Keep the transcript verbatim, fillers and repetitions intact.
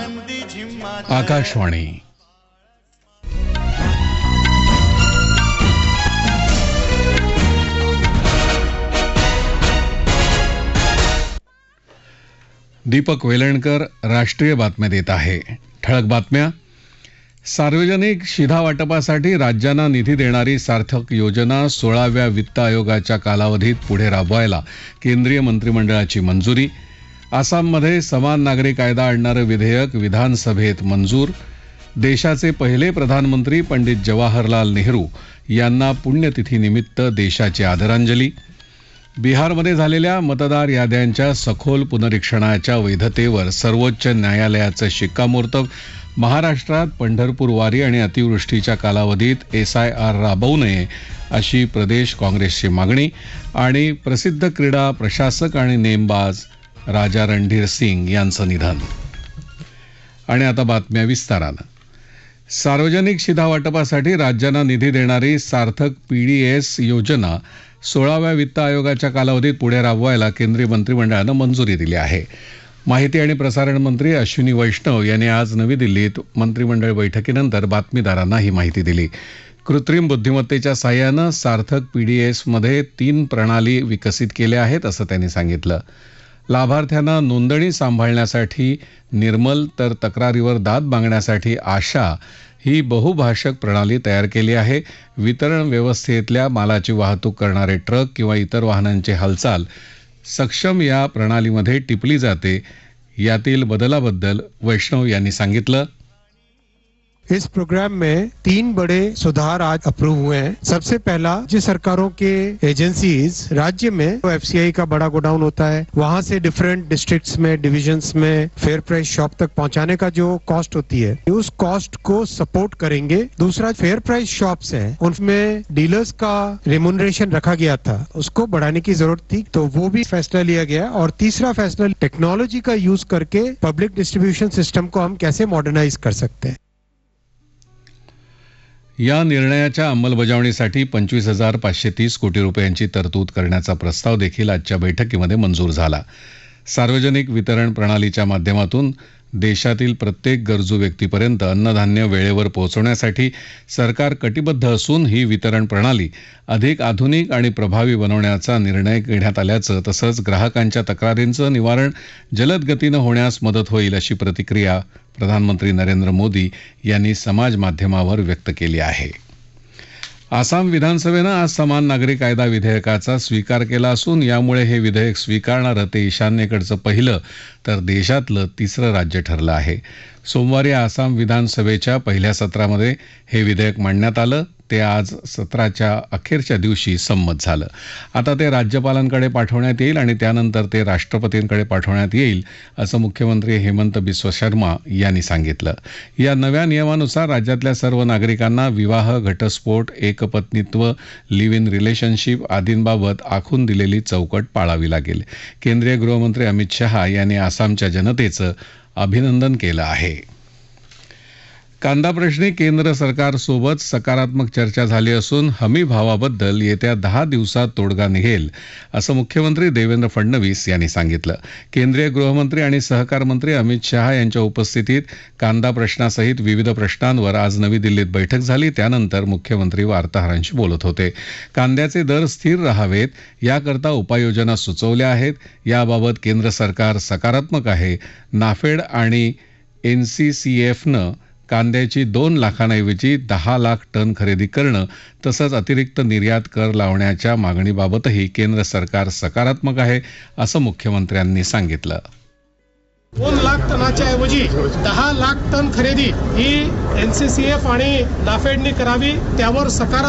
आकाशवाणी दीपक वेलणकर राष्ट्रीय बातम्या देत आहे. ठळक बातम्या. सार्वजनिक शिधावाटपासाठी राज्यांना निधी देणारी सार्थक योजना सोळाव्या वित्त आयोगाच्या कालावधीत पुढे राबवायला केंद्रीय मंत्रिमंडळाची मंजुरी. आसाममध्ये समान नागरी कायदा आणणारं विधेयक विधानसभेत मंजूर. देशाचे पहिले प्रधानमंत्री पंडित जवाहरलाल नेहरू यांना पुण्यतिथीनिमित्त देशाची आदरांजली. बिहारमध्ये झालेल्या मतदार याद्यांच्या सखोल पुनरीक्षणाच्या वैधतेवर सर्वोच्च न्यायालयाचं शिक्कामोर्तब. महाराष्ट्रात पंढरपूर वारी आणि अतिवृष्टीच्या कालावधीत एस आय आर राबवू नये अशी प्रदेश काँग्रेसची मागणी. आणि प्रसिद्ध क्रीडा प्रशासक आणि नेमबाज राजा रणधीर सिंग यांचं निधन. आणि आता बातम्या विस्तारानं. सार्वजनिक शिधावाटपासाठी राज्यांना निधी देणारी सार्थक पीडीएस योजना सोळाव्या वित्त आयोगाच्या कालावधीत पुढे राबवायला केंद्रीय मंत्रिमंडळानं मंजुरी दिली आहे. माहिती आणि प्रसारण मंत्री अश्विनी वैष्णव यांनी आज नवी दिल्लीत मंत्रिमंडळ बैठकीनंतर बातमीदारांना ही माहिती दिली. कृत्रिम बुद्धिमत्तेच्या साहाय्यानं सार्थक पीडीएसमध्ये तीन प्रणाली विकसित केल्या आहेत असं त्यांनी सांगितलं. लाभार्थ्यांना नोंदणी सांभाळण्यासाठी निर्मल तर तक्रारीवर दाद मागण्यासाठी आशा ही बहुभाषक प्रणाली तयार केली आहे. वितरण व्यवस्थेतल्या मालाची वाहतूक करणारे ट्रक किंवा इतर वाहनांची हालचाल सक्षम या प्रणालीमध्ये टिपली जाते. यातील बदलाबद्दल वैष्णव यांनी सांगितलं. इस प्रोग्राम में तीन बड़े सुधार आज अप्रूव हुए हैं. सबसे पहला, राज्य सरकारों के एजेंसीज राज्य में एफसीआई का बड़ा गोडाउन होता है, वहां से डिफरेंट डिस्ट्रिक्ट्स में डिविजन्स में फेयर प्राइस शॉप तक पहुंचाने का जो कॉस्ट होती है उस कॉस्ट को सपोर्ट करेंगे. दूसरा, फेयर प्राइस शॉप्स हैं उनमें डीलर्स का रेमुनरेशन रखा गया था, उसको बढ़ाने की जरूरत थी, तो वो भी फैसला लिया गया. और तीसरा फैसला, टेक्नोलॉजी का यूज करके पब्लिक डिस्ट्रीब्यूशन सिस्टम को हम कैसे मॉडर्नाइज कर सकते हैं. या निर्णयाच्या अंमलबजावणीसाठी पंचवीस हजार पाचशे तीस कोटी रुपयांची तरतूद करण्याचा प्रस्ताव देखील आजच्या बैठकीमध्ये मंजूर झाला. सार्वजनिक वितरण प्रणालीच्या माध्यमातून देशातील प्रत्येक गरजू व्यक्तीपर्यंत अन्नधान्य वेळेवर पोहोचवण्यासाठी सरकार कटिबद्ध असून ही वितरण प्रणाली अधिक आधुनिक आणि प्रभावी बनवण्याचा निर्णय घेण्यात आल्याचं, तसंच ग्राहकांच्या तक्रारींचं निवारण जलद गतीनं होण्यास मदत होईल अशी प्रतिक्रिया प्रधानमंत्री नरेंद्र मोदी यांनी समाज माध्यमावर व्यक्त केली आहे. आसाम विधानसभेनं आज समान नागरी कायदा विधेयकाचा स्वीकार केला असून यामुळे हे विधेयक स्वीकारणारं ते ईशान्येकडचं पहिलं तर देशातलं तिसरं राज्य ठरलं आहे. सोमवारी आसाम विधानसभेच्या पहिल्या सत्रामध्ये हे विधेयक मांडण्यात आलं. ते आज सत्राच्या अखेरच्या दिवशी संमत झालं. आता ते राज्यपालांकडे पाठवण्यात येईल आणि त्यानंतर ते राष्ट्रपतींकडे पाठवण्यात येईल असं मुख्यमंत्री हेमंत बिस्व शर्मा यांनी सांगितलं. या नव्या नियमानुसार राज्यातल्या सर्व नागरिकांना विवाह, घटस्फोट, एकपत्नीत्व, लिव्ह इन रिलेशनशिप आदींबाबत आखून दिलेली चौकट पाळावी लागेल. केंद्रीय गृहमंत्री अमित शहा यांनी आसामच्या जनतेचं अभिनंदन केलं आहे. कांदा प्रश्नी केंद्र सरकारसोबत सकारात्मक चर्चा झाली असून हमी भावाबद्दल येत्या दहा दिवसात तोडगा निघेल असं मुख्यमंत्री देवेंद्र फडणवीस यांनी सांगितलं. केंद्रीय गृहमंत्री आणि सहकार मंत्री अमित शहा यांच्या उपस्थितीत कांदा प्रश्नासहित विविध प्रश्नांवर आज नवी दिल्लीत बैठक झाली. त्यानंतर मुख्यमंत्री वार्ताहरांशी बोलत होते. कांद्याचे दर स्थिर राहावेत याकरता उपाययोजना सुचवल्या आहेत. याबाबत केंद्र सरकार सकारात्मक आहे. नाफेड आणि एन सी सी एफनं कांद्याची दोन लाखांऐवजी दहा लाख टन खरेदी करणं तसंच अतिरिक्त निर्यात कर लावण्याच्या मागणीबाबतही केंद्र सरकार सकारात्मक आहे असं मुख्यमंत्र्यांनी सांगितलं. दोन लाख टनाच्या ऐवजी दहा लाख टन खरेदी ही एन सी सी एफ आणि नाफेडने करावी, त्यावर सकारात्मक